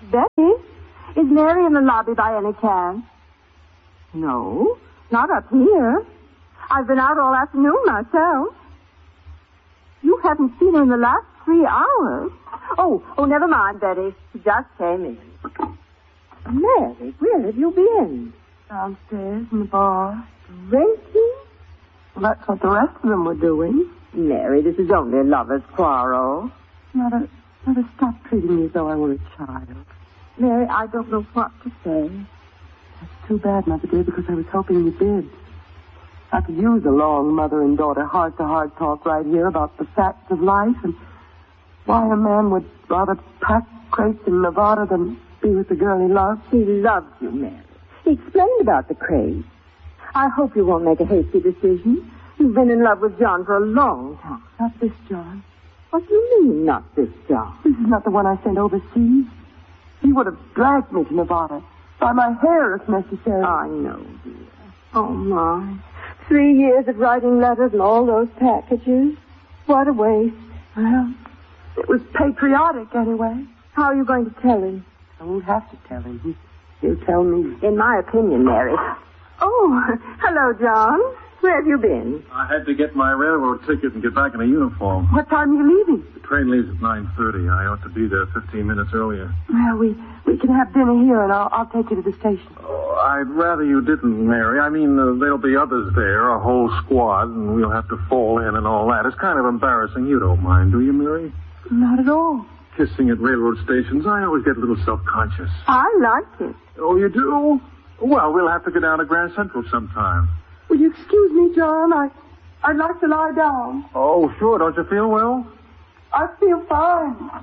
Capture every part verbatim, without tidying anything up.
Betty, is Mary in the lobby by any chance? No, not up here. I've been out all afternoon myself. You haven't seen her in the last three hours. Oh, oh, never mind, Betty. She just came in. Mary, where have you been? Downstairs in the bar. Drinking? Well, that's what the rest of them were doing. Mary, this is only a lover's quarrel. Mother, Mother, stop treating me as though I were a child. Mary, I don't know what to say. That's too bad, Mother dear, because I was hoping you did. I could use a long mother and daughter heart-to-heart talk right here about the facts of life and why a man would rather pack crates in Nevada than be with the girl he loves. He loves you, Mary. He explained about the craze. I hope you won't make a hasty decision. You've been in love with John for a long time. Not this John. What do you mean, not this John? This is not the one I sent overseas. He would have dragged me to Nevada. By my hair, if necessary. I know, dear. Oh, my. Three years of writing letters and all those packages. What a waste. Well, it was patriotic, anyway. How are you going to tell him? I won't have to tell him. He, he'll tell me. In my opinion, Mary. Oh, hello, John. Where have you been? I had to get my railroad ticket and get back in a uniform. What time are you leaving? The train leaves at nine thirty. I ought to be there fifteen minutes earlier. Well, we, we can have dinner here, and I'll, I'll take you to the station. Oh, I'd rather you didn't, Mary. I mean, uh, there'll be others there, a whole squad, and we'll have to fall in and all that. It's kind of embarrassing. You don't mind, do you, Mary? Not at all. Kissing at railroad stations, I always get a little self-conscious. I like it. Oh, you do? Well, we'll have to go down to Grand Central sometime. Will you excuse me, John? I, I'd like to lie down. Oh, sure. Don't you feel well? I feel fine.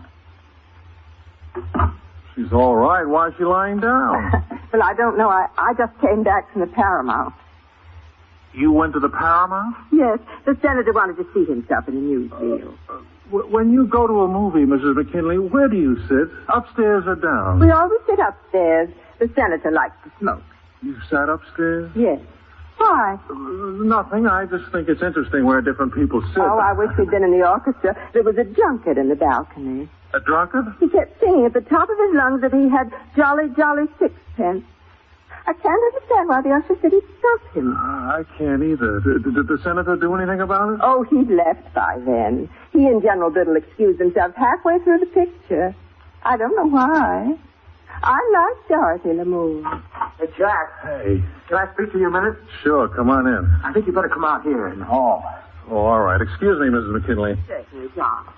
She's all right. Why is she lying down? Well, I don't know. I, I just came back from the Paramount. You went to the Paramount? Yes. The senator wanted to see himself in the newsreel. Uh, w- when you go to a movie, Missus McKinley, where do you sit? Upstairs or down? We always sit upstairs. The senator likes to smoke. You sat upstairs? Yes. Why? Uh, nothing. I just think it's interesting where different people sit. Oh, I wish we'd been in the orchestra. There was a junket in the balcony. A drunkard? He kept singing at the top of his lungs that he had jolly, jolly sixpence. I can't understand why the usher said he'd stop him. Uh, I can't either. Did, did the senator do anything about it? Oh, he'd left by then. He and General Biddle excused themselves halfway through the picture. I don't know why. I like Dorothy Lamour. Hey, Jack. Hey. Can I speak to you a minute? Sure, come on in. I think you better come out here in the hall. Oh, all right. Excuse me, Missus McKinley. Certainly, John.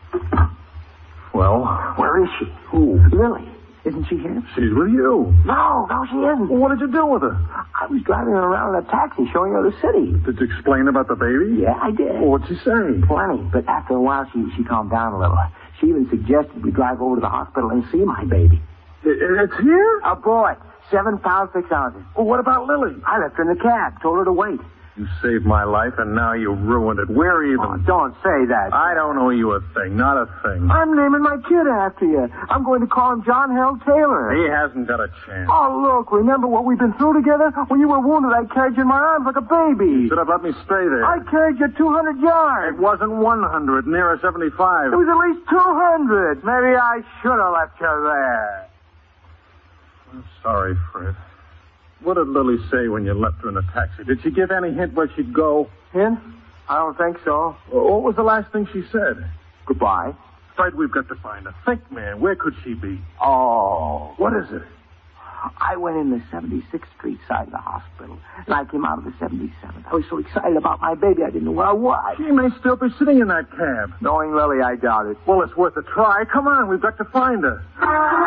Well? Where is she? Who? Lily. Isn't she here? She's with you. No, no, she isn't. Well, what did you do with her? I was driving her around in a taxi showing her the city. Did you explain about the baby? Yeah, I did. Well, what'd she say? Plenty, but after a while she, she calmed down a little. She even suggested we drive over to the hospital and see my baby. It, it's here? Aboard. Seven pounds, six ounces. Well, what about Lily? I left her in the cab, told her to wait. You saved my life, and now you ruined it. Where even? Oh, don't say that. I don't owe you a thing, not a thing. I'm naming my kid after you. I'm going to call him John Held Taylor. He hasn't got a chance. Oh, look, remember what we've been through together? When you were wounded, I carried you in my arms like a baby. You should have let me stay there. I carried you two hundred yards. It wasn't one hundred, nearer seventy-five. It was at least two hundred. Maybe I should have left you there. I'm sorry, Fred. What did Lily say when you left her in the taxi? Did she give any hint where she'd go? Hint? I don't think so. What was the last thing she said? Goodbye. Fred, we've got to find her. Think, man. Where could she be? Oh. What is it? I went in the seventy-sixth Street side of the hospital, and I came out of the seventy-seventh. I was so excited about my baby, I didn't know where I was. She may still be sitting in that cab. Knowing Lily, I doubt it. Well, it's worth a try. Come on, we've got to find her.